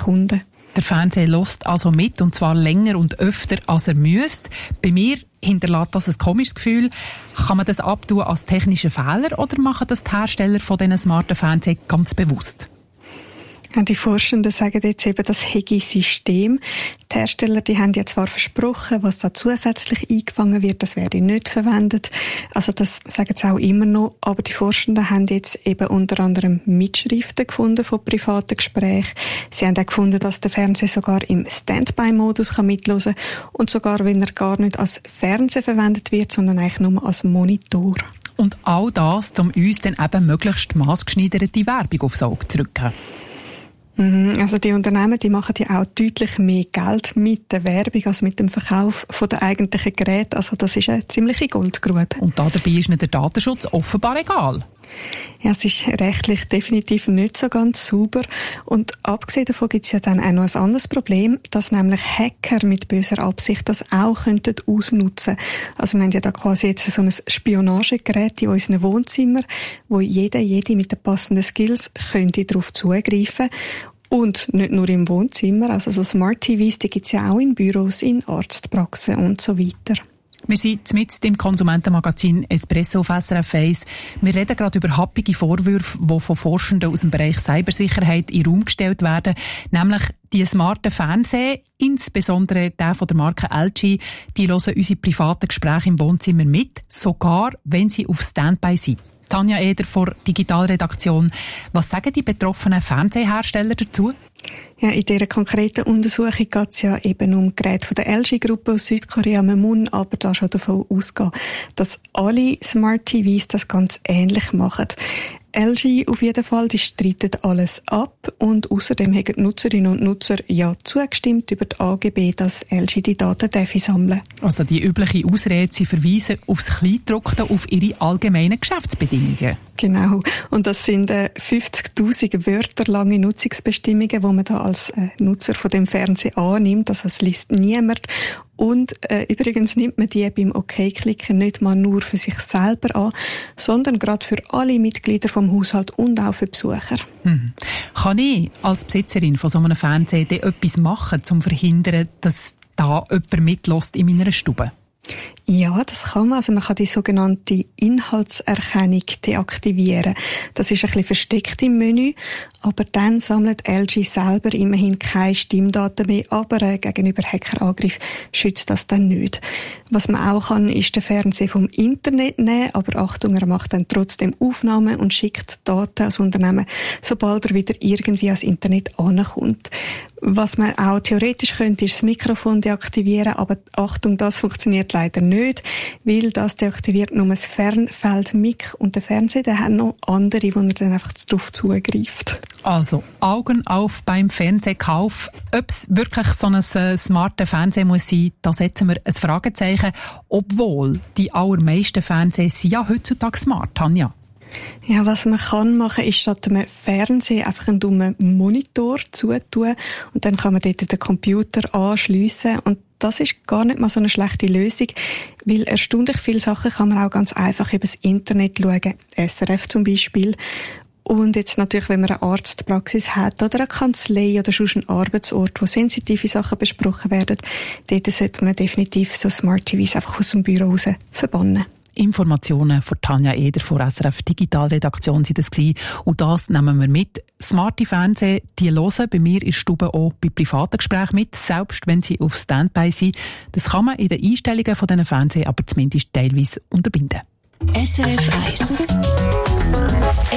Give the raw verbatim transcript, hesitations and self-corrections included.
Kunden. Der Fernseher hört also mit, und zwar länger und öfter, als er müsste. Bei mir hinterlässt das ein komisches Gefühl. Kann man das abtun als technischen Fehler oder machen das die Hersteller von diesen smarten Fernsehern ganz bewusst? Die Forschenden sagen jetzt eben, das Hegi-System. Die Hersteller, die haben ja zwar versprochen, was da zusätzlich eingefangen wird, das werde nicht verwendet. Also das sagen sie auch immer noch. Aber die Forschenden haben jetzt eben unter anderem Mitschriften gefunden von privaten Gesprächen. Sie haben auch gefunden, dass der Fernseher sogar im Standby-Modus mithören kann und sogar, wenn er gar nicht als Fernseher verwendet wird, sondern eigentlich nur als Monitor. Und all das, um uns dann eben möglichst maßgeschneiderte Werbung aufs Auge zu drücken. Also die Unternehmen, die machen ja auch deutlich mehr Geld mit der Werbung als mit dem Verkauf von der eigentlichen Geräte. Also das ist eine ziemliche Goldgrube. Und da dabei ist ihnen der Datenschutz offenbar egal. Ja, es ist rechtlich definitiv nicht so ganz sauber. Und abgesehen davon gibt es ja dann auch noch ein anderes Problem, dass nämlich Hacker mit böser Absicht das auch könnten ausnutzen. Also wir haben ja da quasi jetzt so ein Spionagegerät in unserem Wohnzimmer, wo jeder, jede mit den passenden Skills könnte darauf zugreifen. Und nicht nur im Wohnzimmer, also so Smart T Vs, die gibt es ja auch in Büros, in Arztpraxen und so weiter. Wir sind mitten im Konsumentenmagazin Espresso auf S R F eins. Wir reden gerade über happige Vorwürfe, die von Forschenden aus dem Bereich Cybersicherheit in den Raum gestellt werden. Nämlich die smarten Fernseher, insbesondere der von der Marke L G, die hören unsere privaten Gespräche im Wohnzimmer mit, sogar wenn sie auf Standby sind. Tanja Eder von Digitalredaktion. Was sagen die betroffenen Fernsehersteller dazu? Ja, in dieser konkreten Untersuchung geht es ja eben um Geräte von der L G-Gruppe aus Südkorea. Man muss aber da schon davon ausgehen, dass alle Smart T Vs das ganz ähnlich machen. L G auf jeden Fall, die streiten alles ab und außerdem haben die Nutzerinnen und Nutzer ja zugestimmt über die A G B, dass L G die Daten sammeln darf. Also die übliche Ausrede, sie verweisen aufs Kleingedruckte, auf ihre allgemeinen Geschäftsbedingungen. Genau. Und das sind äh, fünfzigtausend Wörter lange Nutzungsbestimmungen, die man da als äh, Nutzer von dem Fernseher annimmt. Also es liest niemand. Und äh, übrigens nimmt man die beim OK-Klicken nicht mal nur für sich selber an, sondern gerade für alle Mitglieder vom Haushalt und auch für Besucher. Mhm. Kann ich als Besitzerin von so einem Fernseher etwas machen, um zu verhindern, dass da jemand mitlässt in meiner Stube? Ja, das kann man. Also man kann die sogenannte Inhaltserkennung deaktivieren. Das ist ein bisschen versteckt im Menü, aber dann sammelt L G selber immerhin keine Stimmdaten mehr, aber äh, gegenüber Hackerangriff schützt das dann nicht. Was man auch kann, ist den Fernseher vom Internet nehmen, aber Achtung, er macht dann trotzdem Aufnahmen und schickt Daten ans Unternehmen, sobald er wieder irgendwie ans Internet ankommt. Was man auch theoretisch könnte, ist das Mikrofon deaktivieren, aber Achtung, das funktioniert leider nicht, weil das deaktiviert nur das Fernfeld-Mic und der Fernseher, der hat noch andere, wo er dann einfach drauf zugreift. Also, Augen auf beim Fernsehkauf. Ob es wirklich so ein äh, smarter Fernseher muss sein, da setzen wir ein Fragezeichen, obwohl die allermeisten Fernseher sind ja heutzutage smart, Tanja. Ja, was man kann machen, ist statt einem Fernseher einfach einen dummen Monitor zutun und dann kann man dort den Computer anschliessen und das ist gar nicht mal so eine schlechte Lösung, weil erstaunlich viele Sachen kann man auch ganz einfach über das Internet schauen, S R F zum Beispiel. Und jetzt natürlich, wenn man eine Arztpraxis hat oder eine Kanzlei oder schon einen Arbeitsort, wo sensitive Sachen besprochen werden, dort sollte man definitiv so Smart T Vs einfach aus dem Büro raus verbannen. Informationen von Tanja Eder von S R F Digitalredaktion sind das gewesen. Und das nehmen wir mit. Smarte Fernseher, die hören bei mir in der Stube auch bei privaten Gesprächen mit, selbst wenn sie auf Standby sind. Das kann man in den Einstellungen von diesen Fernsehern aber zumindest teilweise unterbinden. S R F eins